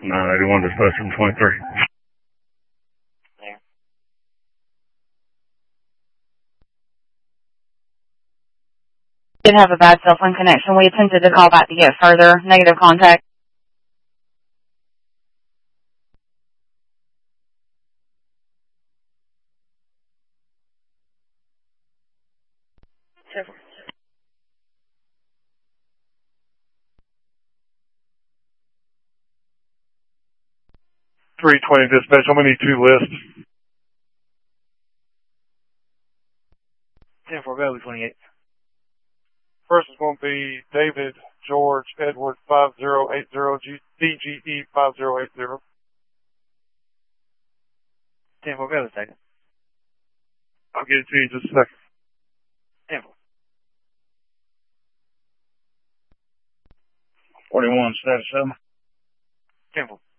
981 dispatch from 23. Did have a bad cell phone connection. We attempted to call back to get further negative contact. Several. 320 dispatch, I'm going to need 2 lists. 10-4, Valley 28. First is going to be David George Edward 5080 DGE 5080. 10-4, Valley 2nd. I'll get it to you in just a second. 10-4. 41 status 7. 10-4.